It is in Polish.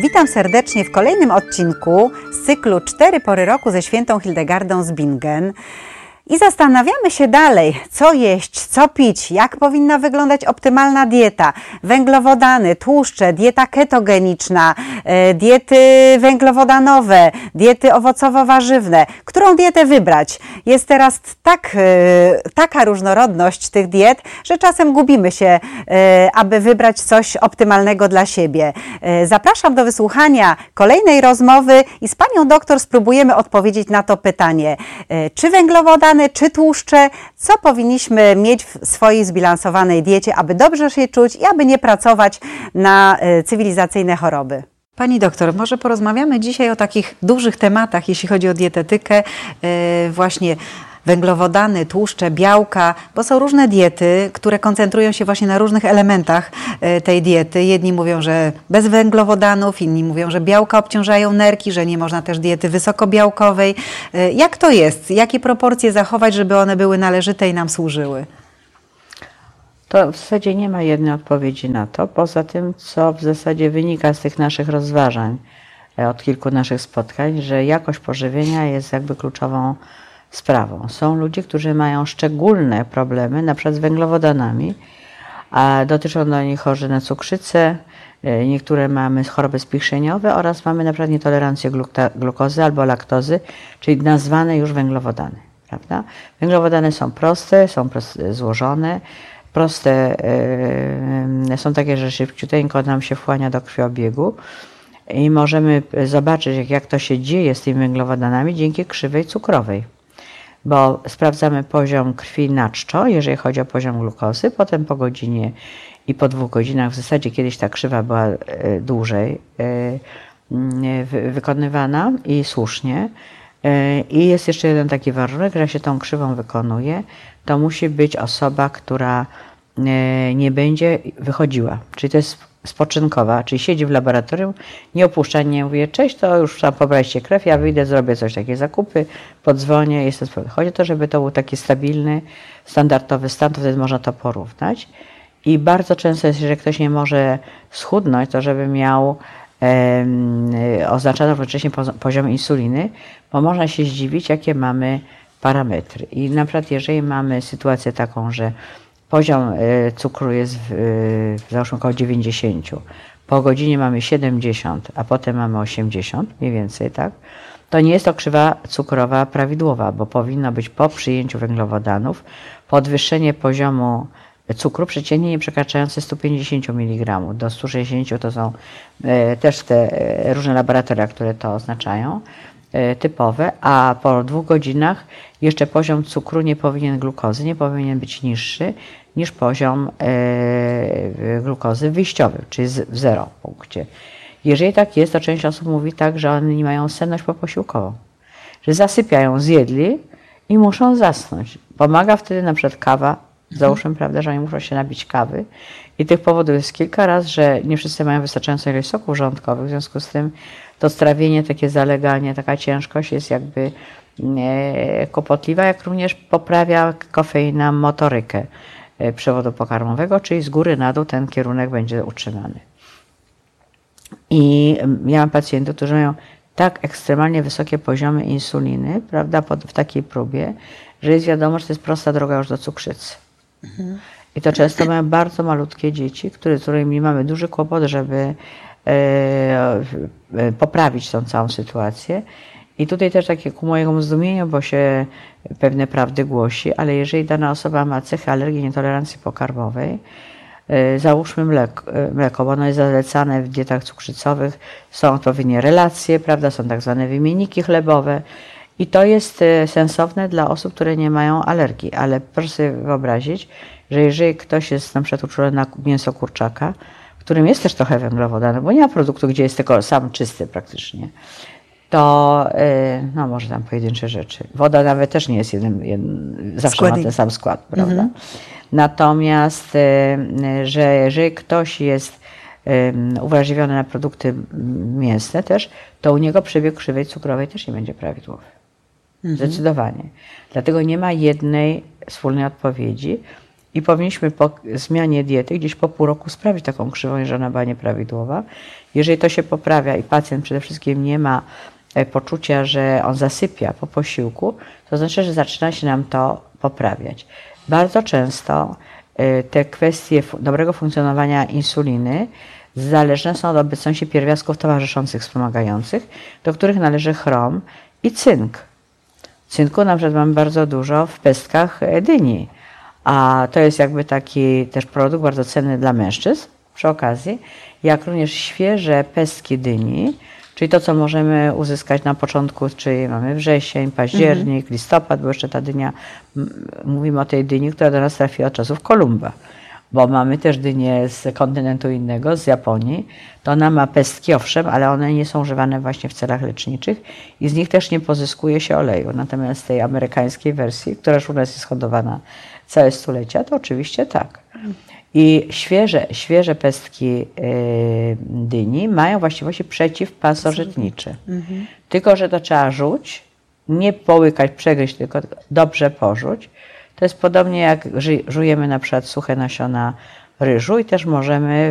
Witam serdecznie w kolejnym odcinku z cyklu 4 pory roku ze świętą Hildegardą z Bingen. I zastanawiamy się dalej, co jeść, co pić, jak powinna wyglądać optymalna dieta, węglowodany, tłuszcze, dieta ketogeniczna, diety węglowodanowe, diety owocowo-warzywne. Którą dietę wybrać? Jest teraz taka różnorodność tych diet, że czasem gubimy się, aby wybrać coś optymalnego dla siebie. Zapraszam do wysłuchania kolejnej rozmowy i z panią doktor spróbujemy odpowiedzieć na to pytanie. Czy węglowodany, czy tłuszcze, co powinniśmy mieć w swojej zbilansowanej diecie, aby dobrze się czuć i aby nie pracować na cywilizacyjne choroby. Pani doktor, może porozmawiamy dzisiaj o takich dużych tematach, jeśli chodzi o dietetykę, właśnie węglowodany, tłuszcze, białka, bo są różne diety, które koncentrują się właśnie na różnych elementach tej diety. Jedni mówią, że bez węglowodanów, inni mówią, że białka obciążają nerki, że nie można też diety wysokobiałkowej. Jak to jest? Jakie proporcje zachować, żeby one były należyte i nam służyły? To w zasadzie nie ma jednej odpowiedzi na to, poza tym, co w zasadzie wynika z tych naszych rozważań, od kilku naszych spotkań, że jakość pożywienia jest jakby kluczową sprawą. Są ludzie, którzy mają szczególne problemy, na przykład z węglowodanami, a dotyczą do nich chorzy na cukrzycę, niektóre mamy choroby spichrzeniowe oraz mamy na przykład nietolerancję glukozy albo laktozy, czyli nazwane już węglowodany. Prawda? Węglowodany są proste złożone, proste są takie, że szybciuteńko nam się wchłania do krwiobiegu i możemy zobaczyć, jak to się dzieje z tymi węglowodanami dzięki krzywej cukrowej. Bo sprawdzamy poziom krwi na czczo, jeżeli chodzi o poziom glukozy, potem po godzinie i po 2 godzinach, w zasadzie kiedyś ta krzywa była dłużej wykonywana i słusznie. I jest jeszcze jeden taki warunek, że jak się tą krzywą wykonuje, to musi być osoba, która nie będzie wychodziła, czyli to jest spoczynkowa, czyli siedzi w laboratorium, nie opuszcza, nie mówi, cześć, to już tam pobraliście krew, ja wyjdę, zrobię coś, takie zakupy, podzwonię, jest to spokojnie. Chodzi o to, żeby to był taki stabilny, standardowy stan, to wtedy można to porównać. I bardzo często jest, że ktoś nie może schudnąć, to żeby miał oznaczony wcześniej poziom insuliny, bo można się zdziwić, jakie mamy parametry. I na przykład jeżeli mamy sytuację taką, że poziom cukru jest załóżmy około 90, po godzinie mamy 70, a potem mamy 80, mniej więcej, tak? To nie jest to krzywa cukrowa prawidłowa, bo powinno być po przyjęciu węglowodanów podwyższenie poziomu cukru przeciętnie nie przekraczające 150 mg do 160, to są też te różne laboratoria, które to oznaczają, typowe, a po 2 godzinach jeszcze poziom cukru glukozy nie powinien być niższy niż poziom glukozy wyjściowy, czyli w 0 punkcie. Jeżeli tak jest, to część osób mówi tak, że oni mają senność poposiłkową, że zasypiają, zjedli i muszą zasnąć. Pomaga wtedy na przykład kawa, załóżmy, prawda, że oni muszą się napić kawy i tych powodów jest kilka razy, że nie wszyscy mają wystarczającą ilość soków żołądkowych, w związku z tym to strawienie, takie zaleganie, taka ciężkość jest jakby kłopotliwa, jak również poprawia kofeina motorykę przewodu pokarmowego, czyli z góry na dół ten kierunek będzie utrzymany. I ja mam pacjentów, którzy mają tak ekstremalnie wysokie poziomy insuliny, prawda, w takiej próbie, że jest wiadomo, że to jest prosta droga już do cukrzycy. I to często mają bardzo malutkie dzieci, którymi mamy duży kłopot, żeby poprawić tą całą sytuację. I tutaj też takie ku mojemu zdumieniu, bo się pewne prawdy głosi, ale jeżeli dana osoba ma cechy alergii, nietolerancji pokarmowej, załóżmy mleko, bo ono jest zalecane w dietach cukrzycowych, są odpowiednie relacje, prawda, są tak zwane wymienniki chlebowe i to jest sensowne dla osób, które nie mają alergii, ale proszę sobie wyobrazić, że jeżeli ktoś jest na przykład uczulony na mięso kurczaka, w którym jest też trochę węglowodanu, bo nie ma produktu, gdzie jest tylko sam czysty praktycznie, to no może tam pojedyncze rzeczy. Woda nawet też nie jest zawsze ma ten sam skład, prawda? Natomiast, że jeżeli ktoś jest uwrażliwiony na produkty mięsne też, to u niego przebieg krzywej cukrowej też nie będzie prawidłowy. Zdecydowanie. Dlatego nie ma jednej wspólnej odpowiedzi i powinniśmy po zmianie diety gdzieś po pół roku sprawdzić taką krzywą, jeżeli ona była nieprawidłowa. Jeżeli to się poprawia i pacjent przede wszystkim nie ma poczucia, że on zasypia po posiłku, to znaczy, że zaczyna się nam to poprawiać. Bardzo często te kwestie dobrego funkcjonowania insuliny zależne są od obecności pierwiastków towarzyszących, wspomagających, do których należy chrom i cynk. Cynku na przykład mamy bardzo dużo w pestkach dyni, a to jest jakby taki też produkt bardzo cenny dla mężczyzn przy okazji, jak również świeże pestki dyni, czyli to, co możemy uzyskać na początku, czyli mamy wrzesień, październik, listopad, bo jeszcze ta dynia, mówimy o tej dyni, która do nas trafiła od czasów Kolumba, bo mamy też dynię z kontynentu innego, z Japonii, to ona ma pestki, owszem, ale one nie są używane właśnie w celach leczniczych i z nich też nie pozyskuje się oleju. Natomiast z tej amerykańskiej wersji, która już u nas jest hodowana całe stulecia, to oczywiście tak. I świeże pestki dyni mają właściwości przeciwpasożytnicze. Tylko że to trzeba rzuć, nie połykać, przegryźć, tylko dobrze porzuć. To jest podobnie jak żujemy na przykład suche nasiona ryżu i też możemy